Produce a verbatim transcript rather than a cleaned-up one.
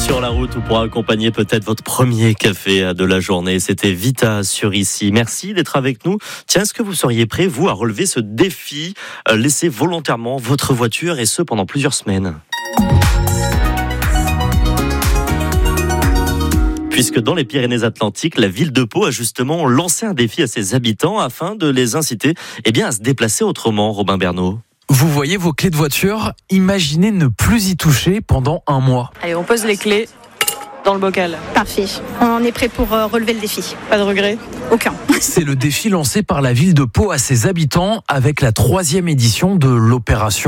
Sur la route ou pour accompagner peut-être votre premier café de la journée. C'était Vita sur Ici. Merci d'être avec nous. Tiens, est-ce que vous seriez prêt, vous, à relever ce défi, euh, laisser volontairement votre voiture et ce pendant plusieurs semaines ? Puisque dans les Pyrénées-Atlantiques, la ville de Pau a justement lancé un défi à ses habitants afin de les inciter eh bien, à se déplacer autrement, Robin Bernot. Vous voyez vos clés de voiture, imaginez ne plus y toucher pendant un mois. Allez, on pose les clés dans le bocal. Parfait, on est prêt pour euh, relever le défi. Pas de regret ? Aucun. C'est le défi lancé par la ville de Pau à ses habitants avec la troisième édition de l'opération